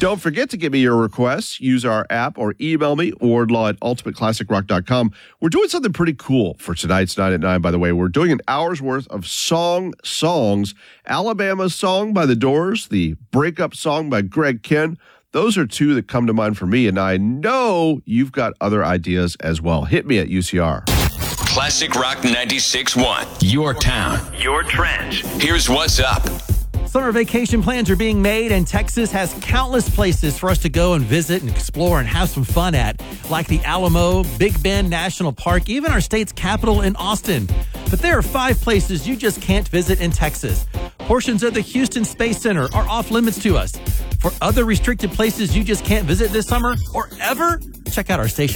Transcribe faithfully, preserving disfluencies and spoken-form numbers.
Don't forget to give me your requests. Use our app or email me, wardlaw at ultimate classic rock dot com. We're doing something pretty cool for tonight's nine at nine, by the way. We're doing an hour's worth of song songs. Alabama's Song by The Doors, the Breakup Song by Greg Kihn. Those are two that come to mind for me, and I know you've got other ideas as well. Hit me at U C R. Classic Rock ninety-six point one. Your town. Your trends. Here's what's up. Summer vacation plans are being made, and Texas has countless places for us to go and visit and explore and have some fun at, like the Alamo, Big Bend National Park, even our state's capital in Austin. But there are five places you just can't visit in Texas. Portions of the Houston Space Center are off limits to us. For other restricted places you just can't visit this summer or ever, check out our station.